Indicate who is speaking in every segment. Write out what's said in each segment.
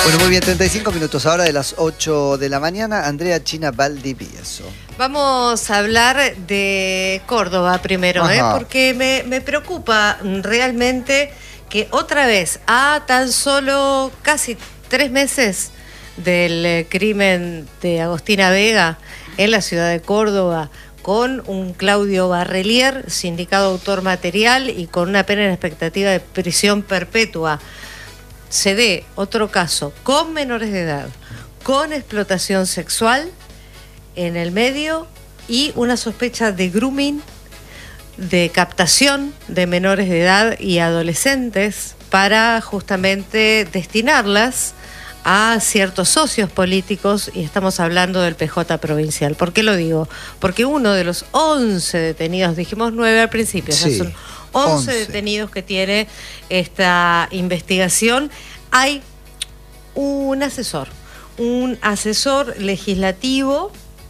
Speaker 1: Bueno, muy bien, 35 minutos ahora de las 8 de la mañana. Andrea China Valdivieso.
Speaker 2: Vamos a hablar de Córdoba primero, porque me preocupa realmente que otra vez, a tan solo casi 3 meses del crimen de Agostina Vega en la ciudad de Córdoba, con un Claudio Barrelier, sindicado autor material y con una pena en expectativa de prisión perpetua, se dé otro caso con menores de edad, con explotación sexual en el medio y una sospecha de grooming, de captación de menores de edad y adolescentes para justamente destinarlas a ciertos socios políticos, y estamos hablando del PJ provincial. ¿Por qué lo digo? Porque uno de los 11 detenidos, dijimos 9 al principio, sí, son 11 detenidos que tiene esta investigación. Hay un asesor legislativo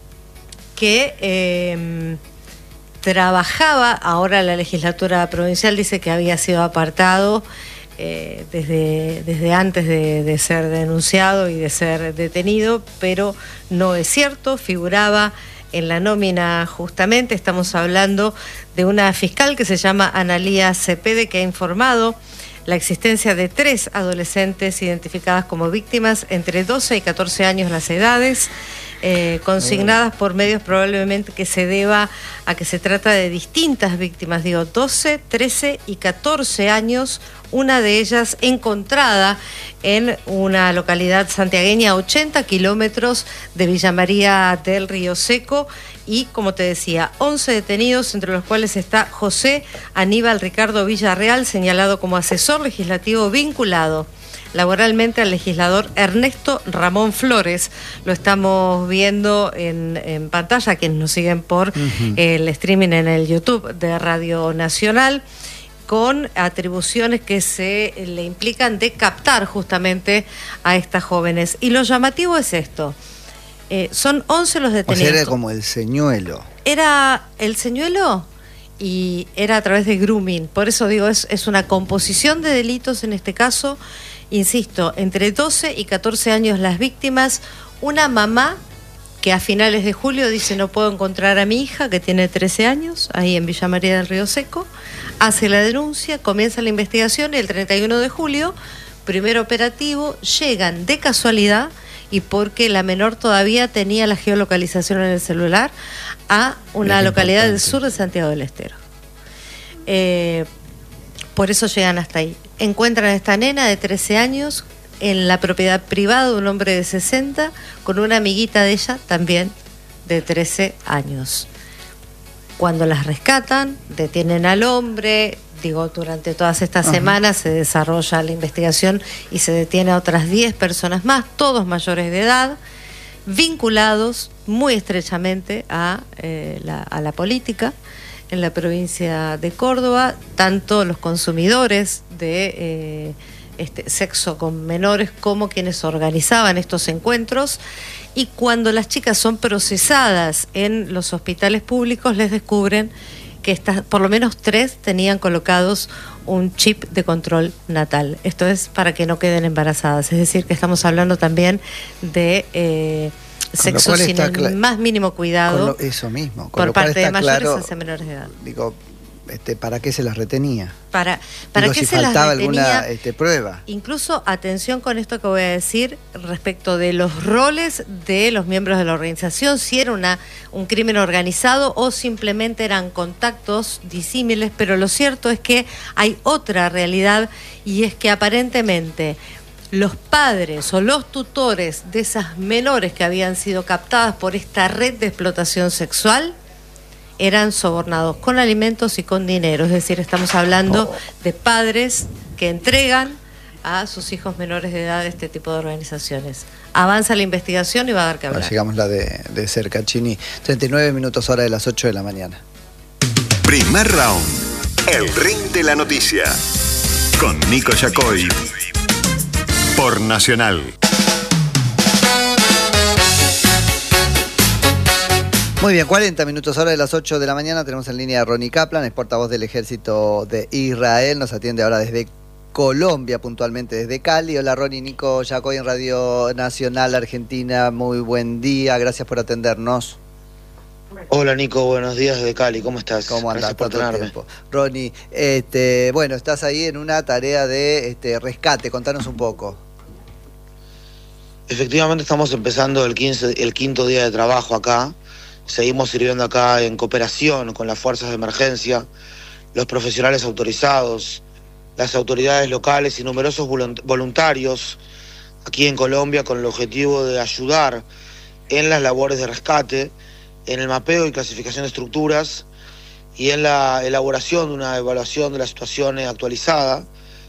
Speaker 2: que trabajaba, ahora la legislatura provincial dice que había sido apartado desde antes de ser denunciado y de ser detenido, pero no es cierto, figuraba en la nómina justamente. Estamos hablando de una fiscal que se llama Analía Cepede, que ha informado la existencia de 3 adolescentes identificadas como víctimas entre 12 y 14 años las edades, consignadas por medios probablemente que se deba a que se trata de distintas víctimas, 12, 13 y 14 años, una de ellas encontrada en una localidad santiagueña a 80 kilómetros de Villa María del Río Seco, y como te decía, 11 detenidos, entre los cuales está José Aníbal Ricardo Villarreal, señalado como asesor legislativo vinculado laboralmente al legislador Ernesto Ramón Flores. Lo estamos viendo en pantalla, quienes nos siguen por el streaming en el YouTube de Radio Nacional, con atribuciones que se le implican de captar justamente a estas jóvenes. Y lo llamativo es esto, son 11 los detenidos. O sea,
Speaker 1: era como el señuelo.
Speaker 2: Era el señuelo y era a través de grooming. Por eso digo, es una composición de delitos en este caso. Insisto, entre 12 y 14 años las víctimas, una mamá que a finales de julio dice no puedo encontrar a mi hija que tiene 13 años, ahí en Villa María del Río Seco, hace la denuncia, comienza la investigación y el 31 de julio, primer operativo, llegan de casualidad y porque la menor todavía tenía la geolocalización en el celular a una localidad del sur de Santiago del Estero. Por eso llegan hasta ahí. Encuentran a esta nena de 13 años en la propiedad privada de un hombre de 60 con una amiguita de ella también de 13 años. Cuando las rescatan, detienen al hombre. Durante todas estas semanas se desarrolla la investigación y se detiene a otras 10 personas más, todos mayores de edad, vinculados muy estrechamente a la política en la provincia de Córdoba, tanto los consumidores de sexo con menores como quienes organizaban estos encuentros. Y cuando las chicas son procesadas en los hospitales públicos, les descubren que por lo menos 3 tenían colocados un chip de control natal. Esto es para que no queden embarazadas. Es decir, que estamos hablando también de sexo sin el más mínimo cuidado.
Speaker 1: Eso mismo.
Speaker 2: Por parte de mayores hacia menores de edad.
Speaker 1: ¿Para qué se las retenía?
Speaker 2: ¿Para qué
Speaker 1: si
Speaker 2: se las
Speaker 1: faltaba
Speaker 2: retenía?
Speaker 1: alguna prueba.
Speaker 2: Incluso, atención con esto que voy a decir respecto de los roles de los miembros de la organización, si era un crimen organizado o simplemente eran contactos disímiles, pero lo cierto es que hay otra realidad, y es que aparentemente los padres o los tutores de esas menores que habían sido captadas por esta red de explotación sexual eran sobornados con alimentos y con dinero. Es decir, estamos hablando de padres que entregan a sus hijos menores de edad este tipo de organizaciones. Avanza la investigación y va a dar que hablar.
Speaker 1: Llegamos la de Cercachini. 39 minutos hora de las 8 de la mañana.
Speaker 3: Primer round. El ring de la noticia. Con Nico Yacoy. Por Nacional.
Speaker 1: Muy bien, 40 minutos ahora de las 8 de la mañana. Tenemos en línea a Ronnie Kaplan, es portavoz del Ejército de Israel. Nos atiende ahora desde Colombia, puntualmente desde Cali. Hola Ronnie, Nico Yacoy en Radio Nacional Argentina, muy buen día, gracias por atendernos.
Speaker 4: Hola Nico, buenos días desde Cali, ¿cómo estás?
Speaker 1: ¿Cómo andás?
Speaker 4: Gracias por tenerme.
Speaker 1: Ronnie, bueno, estás ahí en una tarea de rescate, contanos un poco.
Speaker 4: Efectivamente estamos empezando el quinto día de trabajo acá. Seguimos sirviendo acá en cooperación con las fuerzas de emergencia, los profesionales autorizados, las autoridades locales y numerosos voluntarios aquí en Colombia con el objetivo de ayudar en las labores de rescate, en el mapeo y clasificación de estructuras y en la elaboración de una evaluación de la situación actualizada.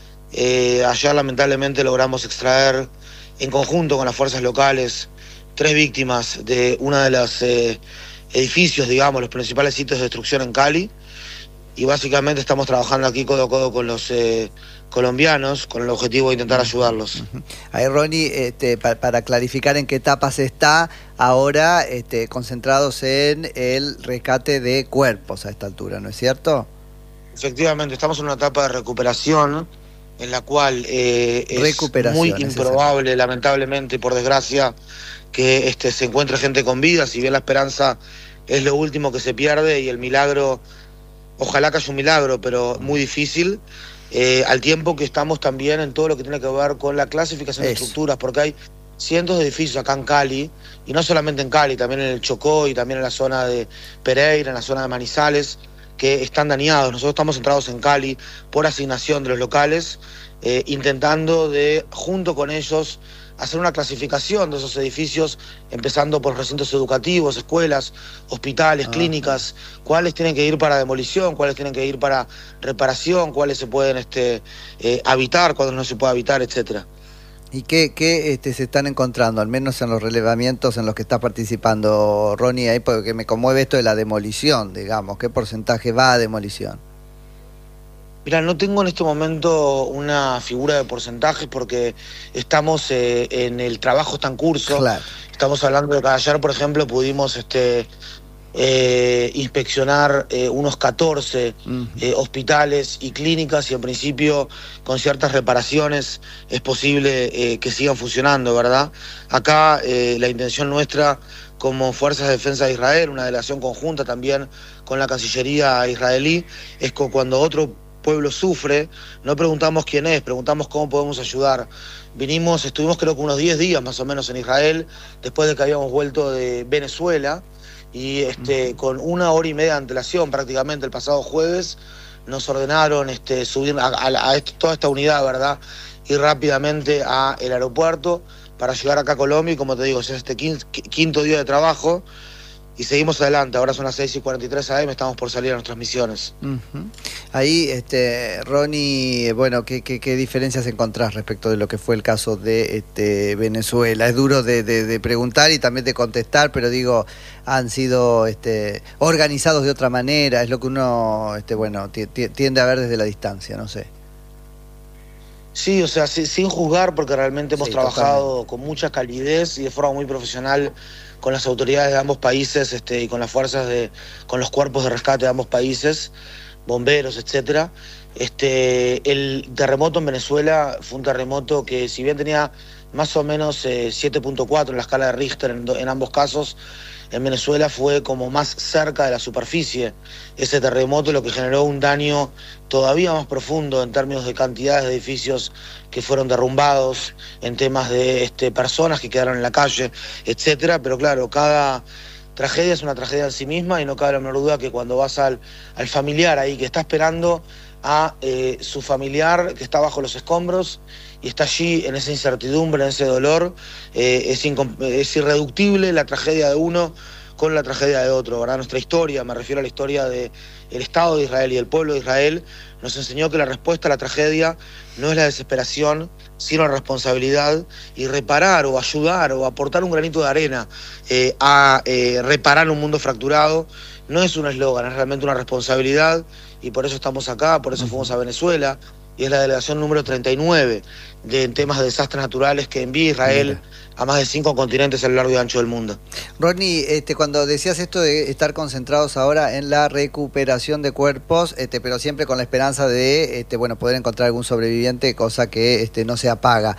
Speaker 4: Ayer lamentablemente logramos extraer en conjunto con las fuerzas locales 3 víctimas de uno de los edificios, digamos, los principales sitios de destrucción en Cali. Y básicamente estamos trabajando aquí codo a codo con los colombianos con el objetivo de intentar ayudarlos.
Speaker 1: Ahí Ronnie, para clarificar en qué etapas está ahora, concentrados en el rescate de cuerpos a esta altura, ¿no es cierto?
Speaker 4: Efectivamente, estamos en una etapa de recuperación en la cual es muy improbable, lamentablemente, por desgracia, que se encuentre gente con vida, si bien la esperanza es lo último que se pierde y el milagro, ojalá que haya un milagro, pero muy difícil, al tiempo que estamos también en todo lo que tiene que ver con la clasificación de estructuras, porque hay cientos de edificios acá en Cali, y no solamente en Cali, también en el Chocó y también en la zona de Pereira, en la zona de Manizales, que están dañados. Nosotros estamos centrados en Cali por asignación de los locales, intentando junto con ellos, hacer una clasificación de esos edificios, empezando por recintos educativos, escuelas, hospitales, clínicas, cuáles tienen que ir para demolición, cuáles tienen que ir para reparación, cuáles se pueden habitar, cuáles no se puede habitar, etcétera.
Speaker 1: ¿Y qué se están encontrando, al menos en los relevamientos en los que está participando Ronnie ahí? Porque me conmueve esto de la demolición, digamos. ¿Qué porcentaje va a demolición?
Speaker 4: Mira, no tengo en este momento una figura de porcentajes porque estamos en el trabajo está en curso.
Speaker 1: Claro.
Speaker 4: Estamos hablando de que ayer, por ejemplo, pudimos inspeccionar unos 14 hospitales y clínicas, y en principio con ciertas reparaciones es posible que sigan funcionando, ¿verdad? Acá la intención nuestra como Fuerzas de Defensa de Israel, una delegación conjunta también con la Cancillería israelí, es que cuando otro pueblo sufre, no preguntamos quién es, preguntamos cómo podemos ayudar. Estuvimos creo que unos 10 días más o menos en Israel, después de que habíamos vuelto de Venezuela, y con 1 hora y media de antelación prácticamente el pasado jueves nos ordenaron subir a toda esta unidad, ¿verdad? Ir rápidamente al aeropuerto para llegar acá a Colombia, y como te digo, ya es quinto día de trabajo y seguimos adelante. Ahora son las 6:43 AM, estamos por salir a nuestras misiones.
Speaker 1: Ahí, Ronnie, bueno, ¿qué diferencias encontrás respecto de lo que fue el caso de Venezuela? Es duro de preguntar y también de contestar, pero digo, han sido organizados de otra manera, es lo que uno tiende a ver desde la distancia, no sé.
Speaker 4: Sí, o sea, sin juzgar, porque realmente hemos trabajado con mucha calidez y de forma muy profesional con las autoridades de ambos países y con las con los cuerpos de rescate de ambos países, bomberos, etcétera. El terremoto en Venezuela fue un terremoto que, si bien tenía más o menos 7.4 en la escala de Richter en ambos casos, en Venezuela fue como más cerca de la superficie ese terremoto, lo que generó un daño todavía más profundo en términos de cantidades de edificios que fueron derrumbados, en temas de personas que quedaron en la calle, etcétera. Pero claro, cada tragedia es una tragedia en sí misma, y no cabe la menor duda que cuando vas al familiar ahí que está esperando a su familiar que está bajo los escombros y está allí en esa incertidumbre, en ese dolor, es irreductible la tragedia de uno con la tragedia de otro, ¿verdad? Nuestra historia, me refiero a la historia del Estado de Israel y del pueblo de Israel, nos enseñó que la respuesta a la tragedia no es la desesperación, sino la responsabilidad, y reparar o ayudar o aportar un granito de arena a reparar un mundo fracturado no es un eslogan, es realmente una responsabilidad, y por eso estamos acá, por eso fuimos a Venezuela, y es la delegación número 39 de temas de desastres naturales que envía Israel a más de 5 continentes a lo largo y ancho del mundo.
Speaker 1: Ronnie, cuando decías esto de estar concentrados ahora en la recuperación de cuerpos, pero siempre con la esperanza de poder encontrar algún sobreviviente, cosa que no se apaga.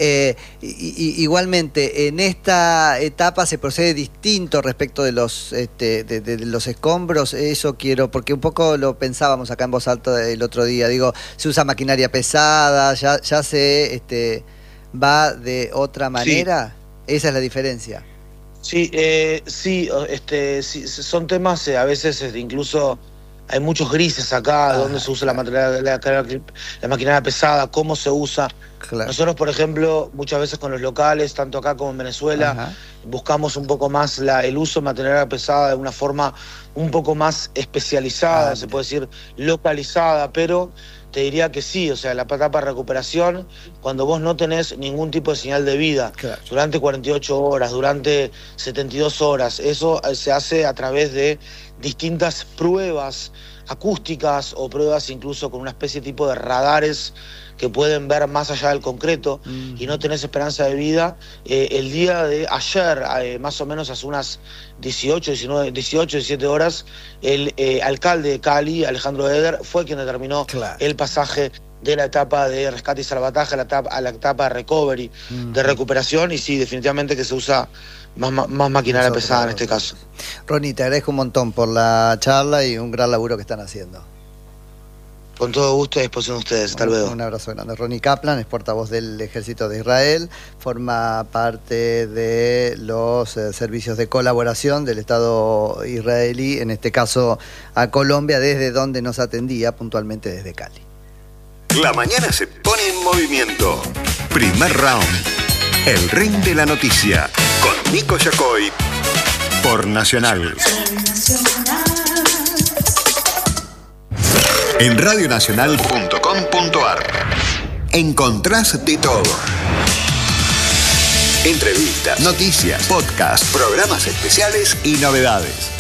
Speaker 1: Igualmente, en esta etapa se procede distinto respecto de los de los escombros. Eso quiero, porque un poco lo pensábamos acá en voz alta el otro día. Digo, se usa maquinaria pesada, ya se va de otra manera. Sí. Esa es la diferencia.
Speaker 4: Sí, sí, son temas, a veces incluso hay muchos grises acá, donde se usa la maquinaria pesada, cómo se usa. Claro. Nosotros, por ejemplo, muchas veces con los locales, tanto acá como en Venezuela, buscamos un poco más el uso de maquinaria pesada de una forma un poco más especializada, se puede decir localizada, pero te diría que sí, o sea, la etapa de recuperación, cuando vos no tenés ningún tipo de señal de vida, durante 48 horas, durante 72 horas, eso se hace a través de distintas pruebas acústicas o pruebas incluso con una especie de tipo de radares que pueden ver más allá del concreto y no tenés esperanza de vida. El día de ayer, más o menos hace unas 18, 17 horas, el alcalde de Cali, Alejandro Eder, fue quien determinó el pasaje de la etapa de rescate y salvataje a la etapa de recovery, de recuperación, y sí, definitivamente que se usa más maquinaria pesada en este caso.
Speaker 1: Ronnie, te agradezco un montón por la charla y un gran laburo que están haciendo.
Speaker 4: Con todo gusto y a disposición de ustedes. Hasta luego.
Speaker 1: Un abrazo grande. Ronnie Kaplan es portavoz del Ejército de Israel, forma parte de los servicios de colaboración del Estado israelí, en este caso a Colombia, desde donde nos atendía puntualmente desde Cali.
Speaker 3: La mañana se pone en movimiento. Primer round. El ring de la noticia. Con Nico Yacoy. Por Nacional. En radionacional.com.ar encontrás de todo. Entrevistas, noticias, podcasts, programas especiales y novedades.